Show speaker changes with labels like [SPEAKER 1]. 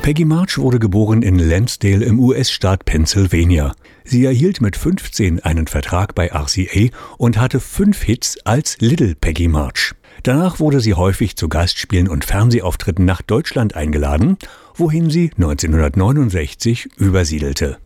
[SPEAKER 1] Peggy March wurde geboren in Lansdale im US-Staat Pennsylvania. Sie erhielt mit 15 einen Vertrag bei RCA und hatte 5 Hits als Little Peggy March. Danach wurde sie häufig zu Gastspielen und Fernsehauftritten nach Deutschland eingeladen, wohin sie 1969 übersiedelte.